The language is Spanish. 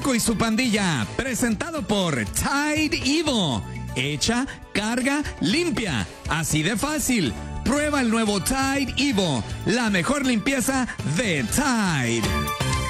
y su pandilla, presentado por Tide Evo. Echa, carga, limpia. Así de fácil. Prueba el nuevo Tide Evo, la mejor limpieza de Tide.